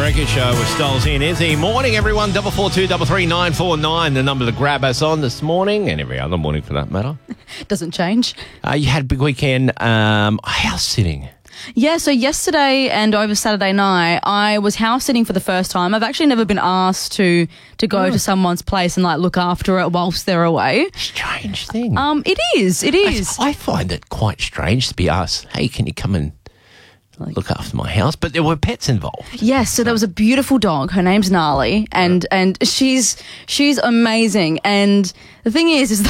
Breakfast Show with Stoles in Izzy. Morning, everyone. 442 333 949, the number to grab us on this morning and every other morning for that matter. Doesn't change. You had a big weekend house sitting. Yeah, so yesterday and over Saturday night, I was house sitting for the first time. I've actually never been asked to go to someone's place and look after it whilst they're away. Strange thing. It is. I find it quite strange to be asked, hey, can you come and look after my house? But there were pets involved. Yes, so there was a beautiful dog. Her name's Gnarly, and she's amazing. And the thing is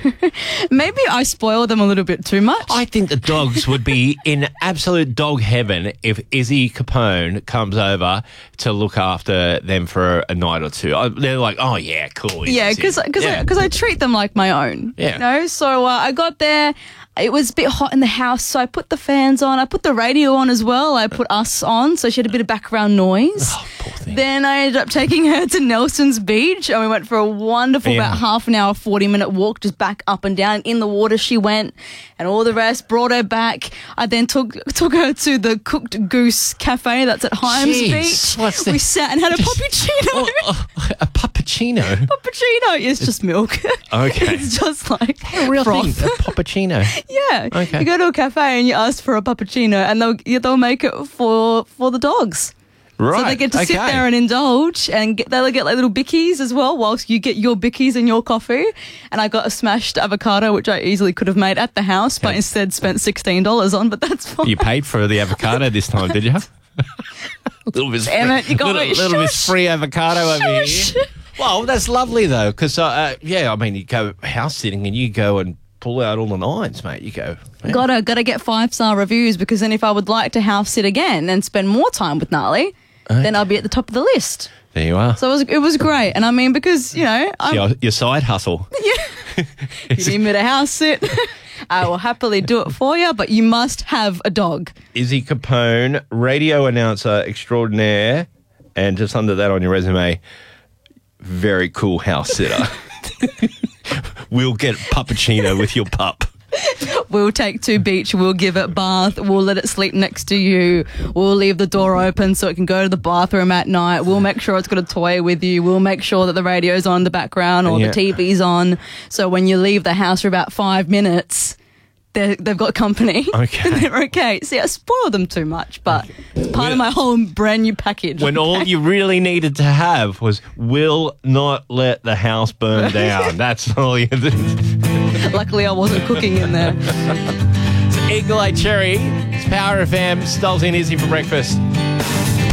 maybe I spoil them a little bit too much. I think the dogs would be in absolute dog heaven if Izzy Capone comes over to look after them for a night or two. They're like, oh, yeah, cool. Yeah, because I treat them like my own. Yeah. You know? So I got there. It was a bit hot in the house, so I put the fans on. I put the radio on as well. I put us on, so she had a bit of background noise. Oh, poor thing. Then I ended up taking her to Nelson's Beach, and we went for a wonderful about half an hour, 40-minute walk, just back up and down. In the water she went, and all the rest, brought her back. I then took her to the Cooked Goose Cafe that's at Hyams Beach. We sat and had a puppuccino. A puppuccino? Puppuccino, it's just milk. Okay. It's just like a real froth. thing, a puppuccino. Yeah. Okay. You go to a cafe and you ask for a puppuccino, and they'll make it for the dogs. Right. So they get to sit there and indulge, and they'll get little bickies as well whilst you get your bickies and your coffee. And I got a smashed avocado, which I easily could have made at the house, but instead spent $16 on, but that's fine. You paid for the avocado this time, did you? A little bit Damn it, you got little bit free avocado over here. Well, that's lovely though, because you go house sitting and you go and pull out all the nines, mate. You go. Man. Gotta get 5-star reviews, because then if I would like to house sit again and spend more time with Gnarly, then I'll be at the top of the list. There you are. So it was great, and I mean, because your side hustle. Yeah. You need me to house sit, I will happily do it for you, but you must have a dog. Izzy Capone, radio announcer extraordinaire, and just under that on your resume, very cool house sitter. We'll get puppuccino with your pup. We'll take to beach, we'll give it bath, we'll let it sleep next to you, we'll leave the door open so it can go to the bathroom at night, we'll make sure it's got a toy with you, we'll make sure that the radio's on in the background or the TV's on, so when you leave the house for about 5 minutes, they've got company. Okay. They're okay. See, I spoil them too much, but it's part of my whole brand new package. When all you really needed to have was will not let the house burn down. That's all you did. Luckily, I wasn't cooking in there. It's Eagle Eye Cherry. It's Power FM. Stoles and Izzy for breakfast.